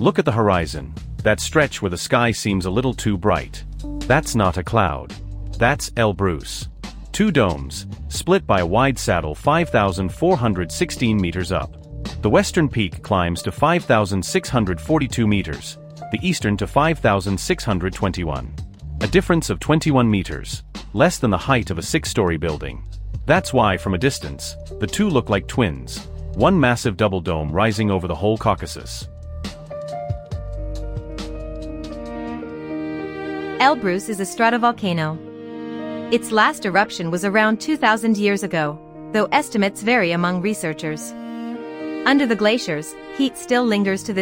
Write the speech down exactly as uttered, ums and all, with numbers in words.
Look at the horizon, that stretch where the sky seems a little too bright. That's not a cloud. That's Elbrus. Two domes, split by a wide saddle five thousand four hundred sixteen meters up. The western peak climbs to five thousand six hundred forty-two meters, the eastern to five thousand six hundred twenty-one. A difference of twenty-one meters, less than the height of a six-story building. That's why, from a distance, the two look like twins, one massive double dome rising over the whole Caucasus. Elbrus is a stratovolcano. Its last eruption was around two thousand years ago, though estimates vary among researchers. Under the glaciers, heat still lingers to this